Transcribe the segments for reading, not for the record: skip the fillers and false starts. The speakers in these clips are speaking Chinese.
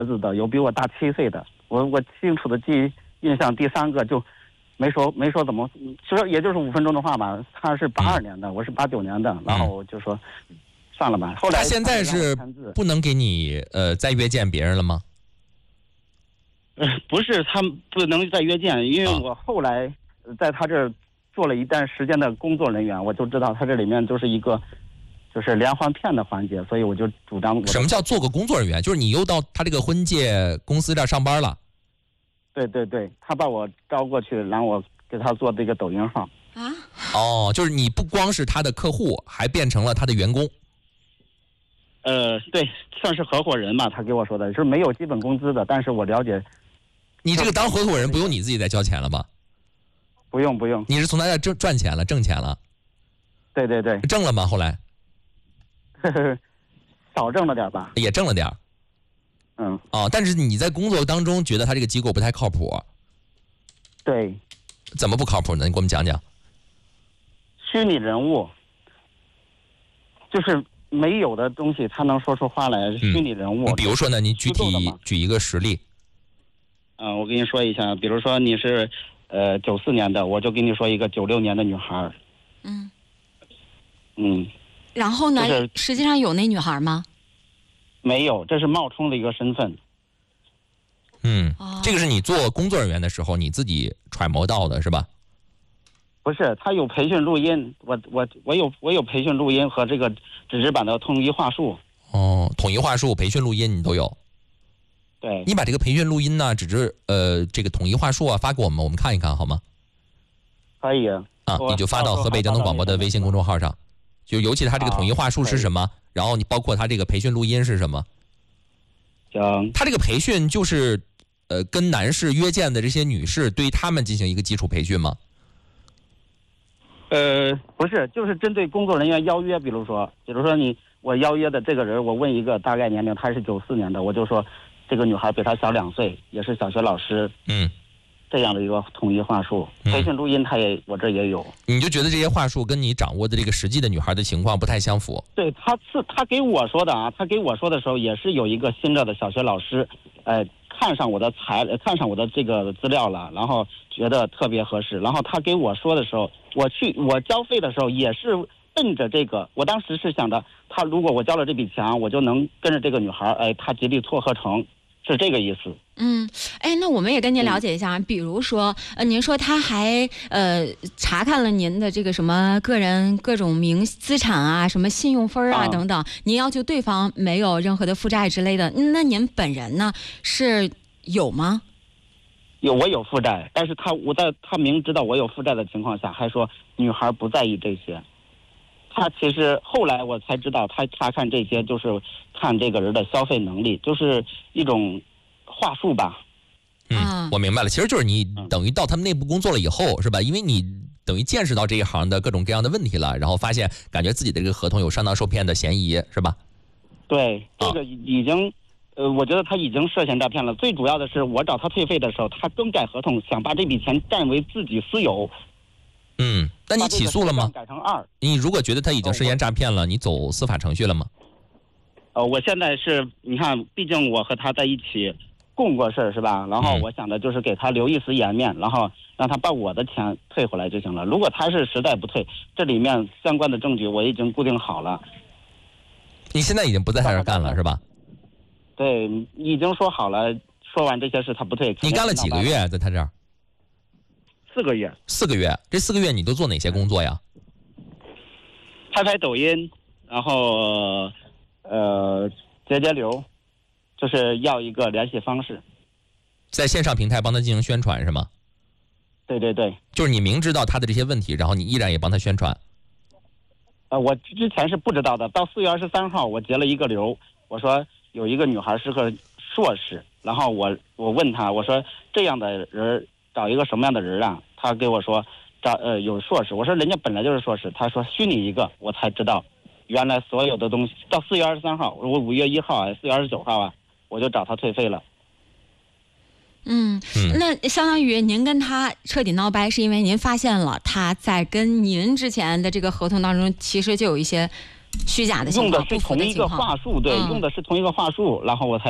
儿子的，有比我大7岁的。我清楚的印象，第3个就没说怎么，其实也就是5分钟的话吧。他是82年的，我是89年的，然后我就说算了吧。后来他现在是不能给你再约见别人了吗？ 不是，他不能再约见，因为我后来在他这儿做了一段时间的工作人员，我就知道他这里面就是一个就是连环骗的环节，所以我就主张。 什么叫做个工作人员？就是你又到他这个婚介公司这儿上班了？ 对对对，他把我招过去，让我给他做这个抖音号。 啊？ 哦，就是你不光是他的客户，还变成了他的员工。 对，算是合伙人嘛，他给我说的是没有基本工资的，但是我了解。 你这个当合伙人不用你自己再交钱了吧？ 不用。 你是从他那赚钱了，挣钱了？ 对对对。 挣了吗？后来？ 少挣了点吧。 也挣了点。但是你在工作当中觉得他这个机构不太靠谱。 对。 怎么不靠谱呢？你给我们讲讲。 虚拟人物，就是没有的东西，他能说出话来。虚拟人物。 比如说呢？你具体举一个实例。 我跟你说一下，比如说你是94年的，我就跟你说一个96年的女孩。 然后呢？ 就是实际上有那女孩吗？ 没有，这是冒充的一个身份。 这个是你做工作人员的时候你自己揣摩到的是吧？ 不是，他有培训录音，我有培训录音和这个纸质版的统一话术。 统一话术、培训录音你都有。 对。 你把这个培训录音呢，纸质这个统一话术啊发给我们，我们看一看好吗？ 可以。 你就发到河北交通广播的微信公众号上，就尤其他这个统一话术是什么，然后你包括他这个培训录音是什么。 行。 他这个培训就是跟男士约见的这些女士，对他们进行一个基础培训吗？ 不是，就是针对工作人员邀约，比如说我邀约的这个人，我问一个大概年龄，他是94年的，我就说这个女孩比他小2岁，也是小学老师。这样的一个统一话术。培训录音我这也有。你就觉得这些话术跟你掌握的这个实际的女孩的情况不太相符？ 对，他给我说的啊，他给我说的时候也是有一个新的小学老师，看上我的这个资料了，然后觉得特别合适，然后他给我说的时候，我交费的时候也是奔着这个，我当时是想的，他如果我交了这笔钱，我就能跟着这个女孩，他极力撮合成，是这个意思。 那我们也跟您了解一下，比如说，您说他还查看了您的这个什么个人各种资产啊，什么信用分啊等等，您要求对方没有任何的负债之类的，那您本人呢是有吗？ 我有负债，但是他明知道我有负债的情况下，还说女孩不在意这些。他其实后来我才知道，他查看这些就是看这个人的消费能力，就是一种话术吧。 我明白了，其实就是你等于到他们内部工作了以后，是吧？因为你等于见识到这一行的各种各样的问题了，然后发现感觉自己的这个合同有上当受骗的嫌疑，是吧？ 对，这个已经我觉得他已经涉嫌诈骗了。最主要的是我找他退费的时候，他更改合同，想把这笔钱占为自己私有。 那你起诉了吗？ 改成2。 你如果觉得他已经涉嫌诈骗了，你走司法程序了吗？ 我现在是，你看，毕竟我和他在一起共过事是吧？然后我想的就是给他留一丝颜面，然后让他把我的钱退回来就行了。如果他是实在不退，这里面相关的证据我已经固定好了。 你现在已经不在他这儿干了是吧？ 对，已经说好了，说完这些事他不退。 你干了几个月在他这儿 ？4个月。 4个月，这4个月你都做哪些工作呀？ 拍抖音，然后节流，就是要一个联系方式， 在线上平台帮他进行宣传是吗？ 对对对。 就是你明知道他的这些问题，然后你依然也帮他宣传。 我之前是不知道的，到4月23号我截了一个流，我说有一个女孩是个硕士，然后我问他，我说这样的人找一个什么样的人啊？他给我说有硕士，我说人家本来就是硕士，他说虚拟一个，我才知道原来所有的东西。到4月23号，我5月1号4月29号啊，我就找他退费了。 那相当于您跟他彻底闹掰，是因为您发现了他在跟您之前的这个合同当中，其实就有一些虚假的情况， 用的是同一个话术，对，用的是同一个话术，然后我才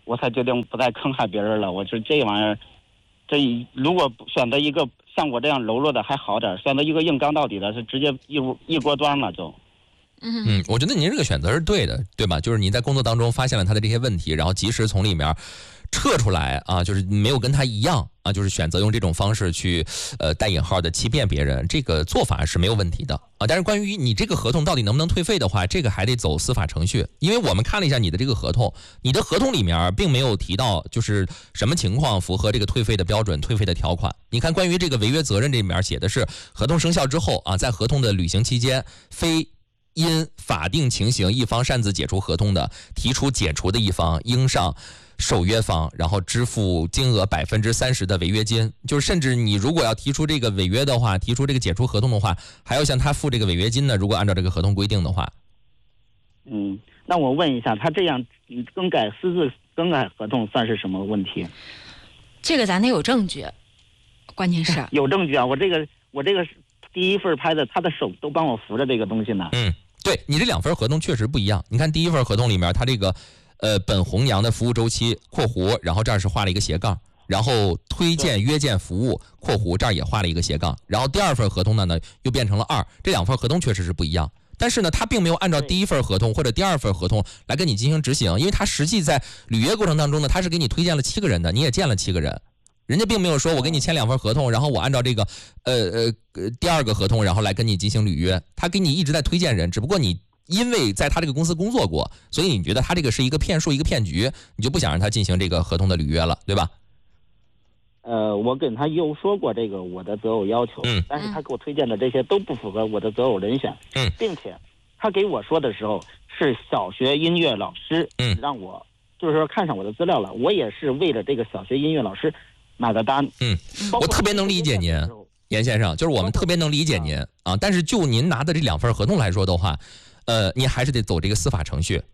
我才决定不再坑害别人了。我说这玩意儿，如果选择一个像我这样柔弱的还好点，选择一个硬刚到底的，是直接一锅端了就。 我觉得您这个选择是对的，对吧？就是你在工作当中发现了他的这些问题，然后及时从里面撤出来啊，就是没有跟他一样啊，就是选择用这种方式去带引号的欺骗别人，这个做法是没有问题的啊。但是关于你这个合同到底能不能退费的话，这个还得走司法程序，因为我们看了一下你的这个合同，你的合同里面并没有提到就是什么情况符合这个退费的标准、退费的条款。你看关于这个违约责任这里面写的是，合同生效之后啊，在合同的履行期间，非因法定情形一方擅自解除合同的，提出解除的一方应向受约方，然后支付金额30%的违约金。就是甚至你如果要提出这个违约的话，提出这个解除合同的话，还要向他付这个违约金呢。如果按照这个合同规定的话。 那我问一下，他这样私自更改合同算是什么问题？这个咱得有证据，关键是有证据啊！我这个第一份拍的，他的手都帮我扶着这个东西呢。 对，你这2份合同确实不一样。你看第一份合同里面，他这个本红娘的服务周期括弧，然后这儿是画了一个斜杠，然后推荐约见服务括弧，这儿也画了一个斜杠，然后第2份合同呢又变成了2，这2份合同确实是不一样。但是呢，他并没有按照第一份合同或者第2份合同来跟你进行执行，因为他实际在履约过程当中呢，他是给你推荐了7个人的，你也见了7个人。人家并没有说我给你签2份合同，然后我按照这个第2个合同，然后来跟你进行履约。他给你一直在推荐人，只不过你因为在他这个公司工作过，所以你觉得他这个是一个骗术、一个骗局，你就不想让他进行这个合同的履约了，对吧？ 我跟他有说过这个我的择偶要求，但是他给我推荐的这些都不符合我的择偶人选，并且他给我说的时候是小学音乐老师，让我就是说看上我的资料了，我也是为了这个小学音乐老师买个单。 我特别能理解您，严先生，就是我们特别能理解您啊。但是就您拿的这2份合同来说的话，您还是得走这个司法程序。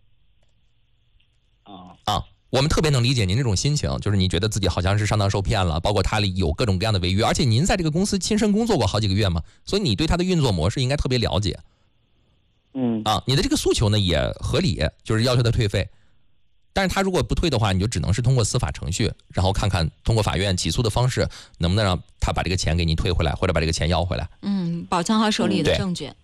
我们特别能理解您这种心情，就是你觉得自己好像是上当受骗了，包括他里有各种各样的违约，而且您在这个公司亲身工作过好几个月嘛，所以你对他的运作模式应该特别了解。你的这个诉求呢也合理，就是要求他退费。但是他如果不退的话，你就只能是通过司法程序，然后看看通过法院起诉的方式能不能让他把这个钱给你退回来，或者把这个钱要回来。 保存好手里的证据。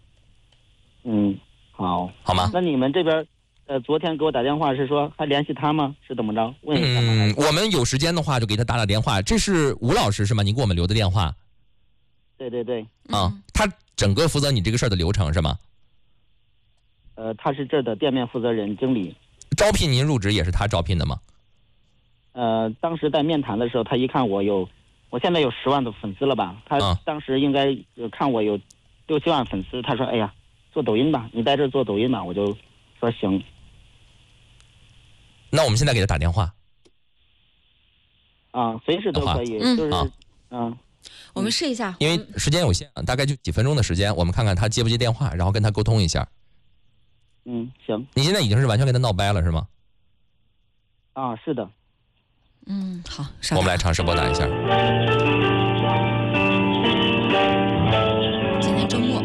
好吗？ 那你们这边昨天给我打电话是说还联系他吗？是怎么着？问一下吗？ 我们有时间的话就给他打电话。这是吴老师是吗？您给我们留的电话。 对。 他整个负责你这个事儿的流程是吗？ 他是这儿的店面负责人经理。 招聘您入职也是他招聘的吗？ 当时在面谈的时候，他一看我现在有10万的粉丝了吧？他当时应该看我有6、7万粉丝，他说：“哎呀，做抖音吧，你在这儿做抖音吧。”我就说行。 那我们现在给他打电话。 随时都可以，就是我们试一下， 因为时间有限，大概就几分钟的时间，我们看看他接不接电话，然后跟他沟通一下。 行。 你现在已经是完全跟他闹掰了是吗？ 是的。 好， 我们来尝试拨打一下。